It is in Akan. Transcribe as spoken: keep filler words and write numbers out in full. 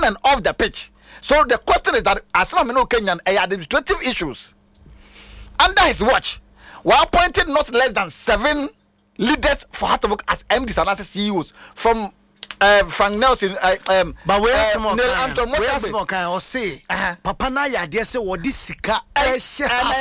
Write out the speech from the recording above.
and off the pitch. So the question is that Asamoah Kenyan administrative issues under his watch were appointed not less than seven leaders for Hartlepool as M Ds and as C E Os from uh, Frank Nelson. Uh, um, but where uh, small Neil kind? Armstrong, Where small kind? Or say, uh-huh. Papa na ya desi wodi sika.